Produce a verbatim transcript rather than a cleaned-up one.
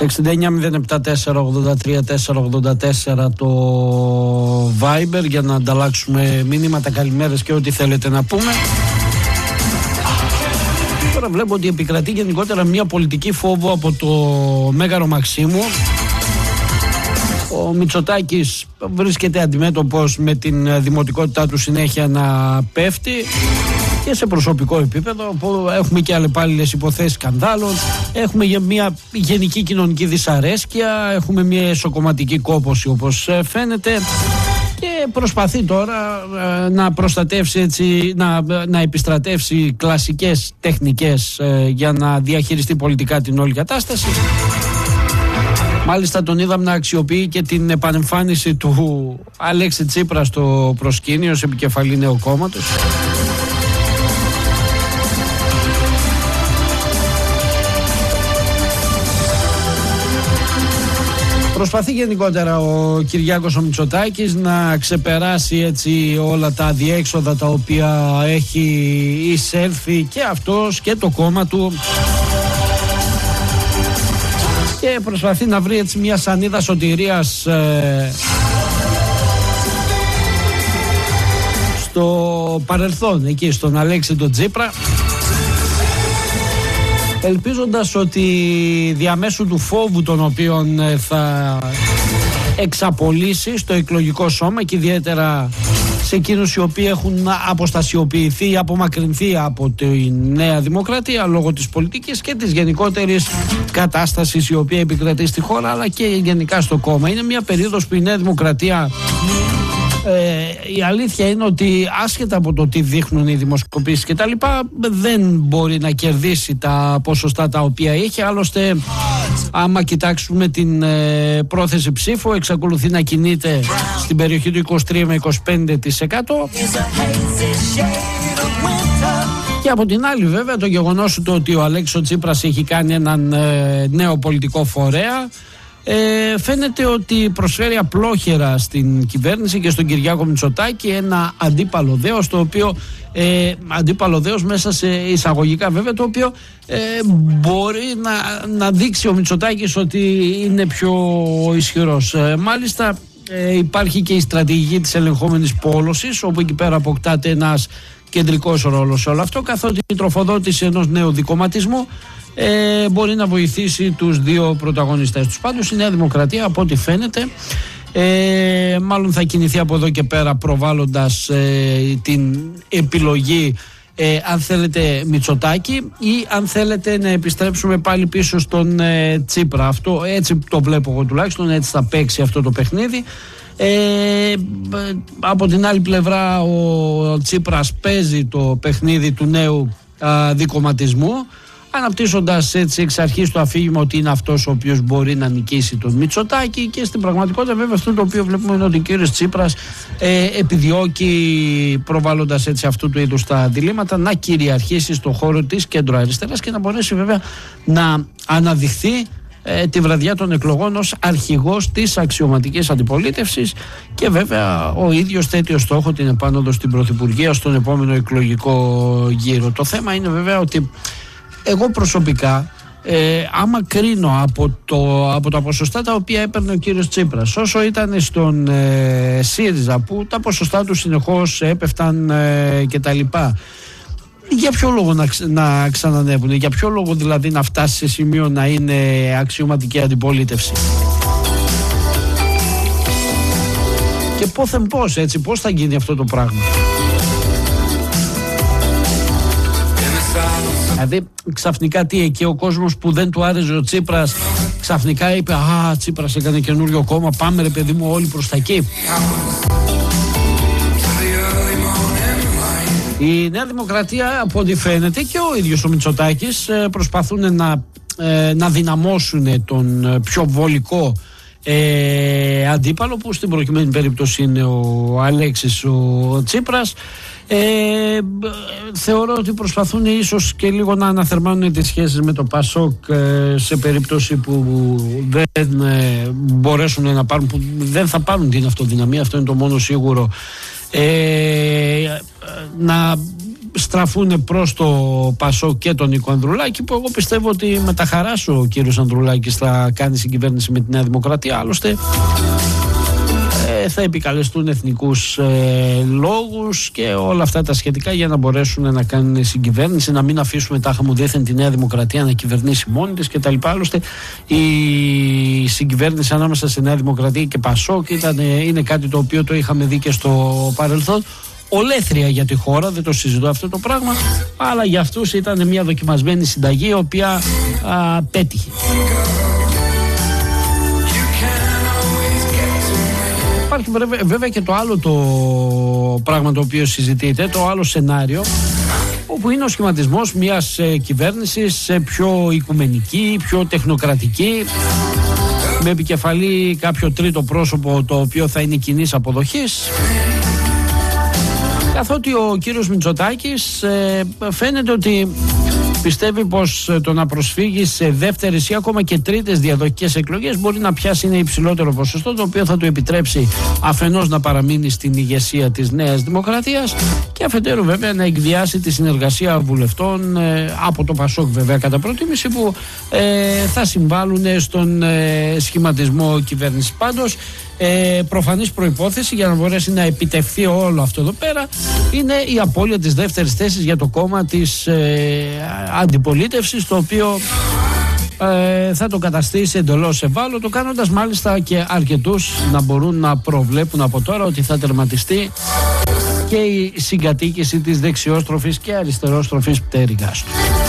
εξήντα εννιά μηδέν επτά τέσσερα ογδόντα τρία τετρακόσια ογδόντα τέσσερα το Viber για να ανταλλάξουμε μηνύματα, καλημέρες και ό,τι θέλετε να πούμε. Τώρα βλέπω ότι επικρατεί γενικότερα μια πολιτική φόβο από το Μέγαρο Μαξίμου. Ο Μητσοτάκης βρίσκεται αντιμέτωπος με την δημοτικότητά του συνέχεια να πέφτει και σε προσωπικό επίπεδο, που έχουμε και αλλεπάλληλες υποθέσεις σκανδάλων, έχουμε μια γενική κοινωνική δυσαρέσκεια, έχουμε μια εσωκομματική κόπωση όπως φαίνεται, και προσπαθεί τώρα ε, να προστατεύσει έτσι, να, να επιστρατεύσει κλασικές τεχνικές ε, για να διαχειριστεί πολιτικά την όλη κατάσταση. Μάλιστα τον είδαμε να αξιοποιεί και την επανεμφάνιση του Αλέξη Τσίπρα στο προσκήνιο ως επικεφαλή νέου κόμματος. Προσπαθεί γενικότερα ο Κυριάκος ο Μητσοτάκης να ξεπεράσει έτσι όλα τα αδιέξοδα τα οποία έχει εισέλθει και αυτός και το κόμμα του, και προσπαθεί να βρει έτσι μια σανίδα σωτηρίας ε, στο παρελθόν, εκεί στον Αλέξη τον Τσίπρα, ελπίζοντας ότι διαμέσου του φόβου τον οποίον θα εξαπολύσει στο εκλογικό σώμα, και ιδιαίτερα σε εκείνους οι οποίοι έχουν αποστασιοποιηθεί ή απομακρυνθεί από τη Νέα Δημοκρατία λόγω της πολιτικής και της γενικότερης κατάστασης η οποία επικρατεί στη χώρα, αλλά και γενικά στο κόμμα. Είναι μια περίοδος που η Νέα Δημοκρατία, Ε, η αλήθεια είναι ότι άσχετα από το τι δείχνουν οι δημοσκοπήσεις και τα λοιπά, δεν μπορεί να κερδίσει τα ποσοστά τα οποία είχε. Άλλωστε, άμα κοιτάξουμε την ε, πρόθεση ψήφου, εξακολουθεί να κινείται στην περιοχή του είκοσι τρία με είκοσι πέντε τοις εκατό. Και από την άλλη, βέβαια, το γεγονός του ότι ο Αλέξης Τσίπρας έχει κάνει έναν ε, νέο πολιτικό φορέα, Ε, φαίνεται ότι προσφέρει απλόχερα στην κυβέρνηση και στον Κυριάκο Μητσοτάκη ένα αντίπαλο δέος, το οποίο ε, αντίπαλο δέος μέσα σε εισαγωγικά βέβαια, το οποίο ε, μπορεί να, να δείξει ο Μητσοτάκης ότι είναι πιο ισχυρός. Ε, μάλιστα ε, υπάρχει και η στρατηγική της ελεγχόμενης πόλωσης, όπου εκεί πέρα αποκτάται ένας κεντρικός ρόλος σε όλο αυτό, καθότι η τροφοδότηση ενός νέου δικομματισμού Ε, μπορεί να βοηθήσει τους δύο πρωταγωνιστές τους. Πάντως η Νέα Δημοκρατία, από ό,τι φαίνεται, ε, μάλλον θα κινηθεί από εδώ και πέρα προβάλλοντας ε, την επιλογή, ε, αν θέλετε, Μητσοτάκη, ή αν θέλετε να επιστρέψουμε πάλι πίσω στον ε, Τσίπρα. Αυτό έτσι το βλέπω εγώ τουλάχιστον, έτσι θα παίξει αυτό το παιχνίδι. Ε, από την άλλη πλευρά ο Τσίπρας παίζει το παιχνίδι του νέου α, δικομματισμού, αναπτύσσοντας έτσι εξ αρχής το αφήγημα ότι είναι αυτός ο οποίος μπορεί να νικήσει τον Μητσοτάκη, και στην πραγματικότητα βέβαια αυτό το οποίο βλέπουμε είναι ότι ο κύριος Τσίπρας ε, επιδιώκει, προβάλλοντας έτσι αυτού του είδους τα διλήμματα, να κυριαρχήσει στον χώρο της κέντρο-αριστεράς και να μπορέσει βέβαια να αναδειχθεί ε, τη βραδιά των εκλογών ως αρχηγός της αξιωματικής αντιπολίτευσης, και βέβαια ο ίδιος θέτει ως στόχο την επάνωδο στην πρωθυπουργία στον επόμενο εκλογικό γύρο. Το θέμα είναι βέβαια ότι εγώ προσωπικά, ε, άμα κρίνω από, το, από τα ποσοστά τα οποία έπαιρνε ο κύριος Τσίπρας, όσο ήταν στον ε, ΣΥΡΙΖΑ, που τα ποσοστά του συνεχώς έπεφταν ε, και τα λοιπά, για ποιο λόγο να, να ξανανεύουν, για ποιο λόγο δηλαδή να φτάσει σε σημείο να είναι αξιωματική αντιπολίτευση? Και πόθεν πώς, έτσι, πώς θα γίνει αυτό το πράγμα? Δηλαδή ξαφνικά τι, εκεί ο κόσμος που δεν του άρεσε ο Τσίπρας ξαφνικά είπε «Α, Τσίπρας έκανε καινούριο κόμμα, πάμε ρε παιδί μου όλοι προς τα εκεί». Η Νέα Δημοκρατία, από ό,τι φαίνεται, και ο ίδιος ο Μητσοτάκης προσπαθούν να, να δυναμώσουν τον πιο βολικό ε, αντίπαλο, που στην προκειμένη περίπτωση είναι ο Αλέξης ο Τσίπρας. Ε, θεωρώ ότι προσπαθούν ίσως και λίγο να αναθερμάνουν τις σχέσεις με το ΠΑΣΟΚ ε, σε περίπτωση που δεν ε, μπορέσουν να πάρουν, που δεν θα πάρουν την αυτοδυναμία, αυτό είναι το μόνο σίγουρο, ε, να στραφούν προς το Πασόκ και τον Νίκο Ανδρουλάκη, που εγώ πιστεύω ότι με τα χαράς ο κύριος Ανδρουλάκης θα κάνει συγκυβέρνηση με τη Νέα Δημοκρατία. Άλλωστε ε, θα επικαλεστούν εθνικούς ε, λόγους και όλα αυτά τα σχετικά για να μπορέσουν να κάνουν συγκυβέρνηση, να μην αφήσουμε τάχα μου δήθεν τη Νέα Δημοκρατία να κυβερνήσει μόνη της κτλ. Άλλωστε η συγκυβέρνηση ανάμεσα σε Νέα Δημοκρατία και Πασόκ ήταν, είναι κάτι το οποίο το είχαμε δει και στο παρελθόν. Ολέθρια για τη χώρα, δεν το συζητώ αυτό το πράγμα, αλλά για αυτούς ήταν μια δοκιμασμένη συνταγή η οποία α, πέτυχε. Υπάρχει βέβαια και το άλλο το πράγμα το οποίο συζητείτε, το άλλο σενάριο, όπου είναι ο σχηματισμός μιας ε, κυβέρνησης ε, πιο οικουμενική, πιο τεχνοκρατική, με επικεφαλή κάποιο τρίτο πρόσωπο το οποίο θα είναι κοινής αποδοχής. Καθότι ο κύριος Μητσοτάκης ε, φαίνεται ότι πιστεύει πως το να προσφύγει σε δεύτερες ή ακόμα και τρίτες διαδοχικές εκλογές μπορεί να πιάσει ένα υψηλότερο ποσοστό, το οποίο θα του επιτρέψει αφενός να παραμείνει στην ηγεσία της Νέας Δημοκρατίας και αφετέρου βέβαια να εκβιάσει τη συνεργασία βουλευτών ε, από το Πασόκ βέβαια κατά προτίμηση, που ε, θα συμβάλλουν στον ε, σχηματισμό κυβέρνησης. Πάντως Ε, προφανής προϋπόθεση για να μπορέσει να επιτευχθεί όλο αυτό εδώ πέρα είναι η απώλεια της δεύτερης θέσης για το κόμμα της ε, αντιπολίτευσης, το οποίο ε, θα το καταστήσει εντελώς ευάλωτο, κάνοντας μάλιστα και αρκετούς να μπορούν να προβλέπουν από τώρα ότι θα τερματιστεί και η συγκατοίκηση της δεξιόστροφης και αριστερόστροφης πτέρυγας του.